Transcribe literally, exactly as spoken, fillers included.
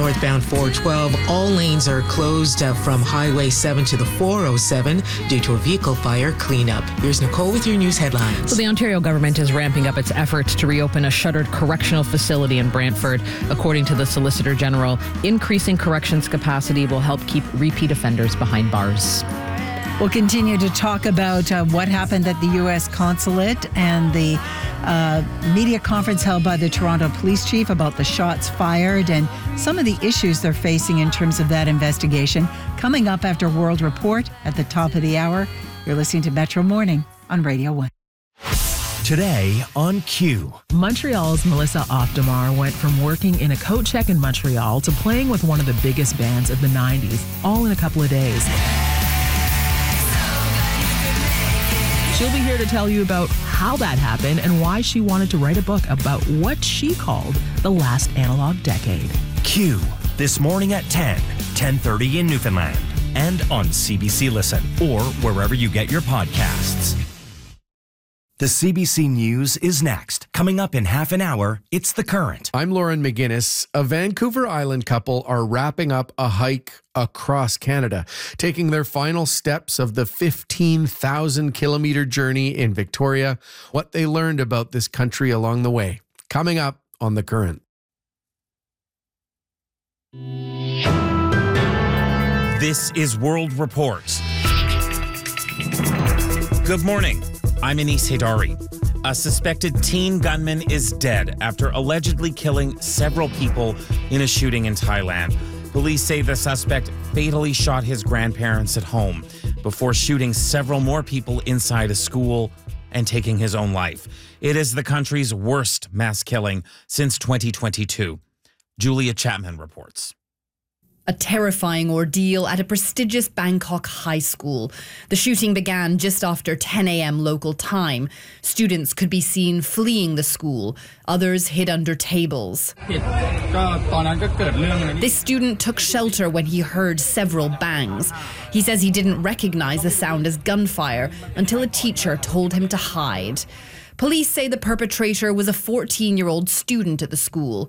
northbound four twelve. All lanes are closed uh, from Highway seven to the four oh seven due to a vehicle fire cleanup. Here's Nicole with your news headlines. So the Ontario government is ramping up its efforts to reopen a shuttered correctional facility in Brantford. According to the Solicitor General, increasing corrections capacity will help keep repeat offenders behind bars. We'll continue to talk about uh, what happened at the U S consulate and the uh, media conference held by the Toronto police chief about the shots fired and some of the issues they're facing in terms of that investigation. Coming up after World Report at the top of the hour, you're listening to Metro Morning on Radio one. Today on Q. Montreal's Melissa Ofdemar went from working in a coat check in Montreal to playing with one of the biggest bands of the nineties, all in a couple of days. She'll be here to tell you about how that happened and why she wanted to write a book about what she called the last analog decade. Q, this morning at ten, ten thirty in Newfoundland, and on C B C Listen or wherever you get your podcasts. The C B C News is next. Coming up in half an hour, it's The Current. I'm Lauren McGinnis. A Vancouver Island couple are wrapping up a hike across Canada, taking their final steps of the fifteen thousand kilometer journey in Victoria, what they learned about this country along the way. Coming up on The Current. This is World Report. Good morning. I'm Anis Haidari. A suspected teen gunman is dead after allegedly killing several people in a shooting in Thailand. Police say the suspect fatally shot his grandparents at home before shooting several more people inside a school and taking his own life. It is the country's worst mass killing since twenty twenty-two. Julia Chapman reports. A terrifying ordeal at a prestigious Bangkok high school. The shooting began just after ten a.m. local time. Students could be seen fleeing the school. Others hid under tables. This student took shelter when he heard several bangs. He says he didn't recognize the sound as gunfire until a teacher told him to hide. Police say the perpetrator was a fourteen-year-old student at the school.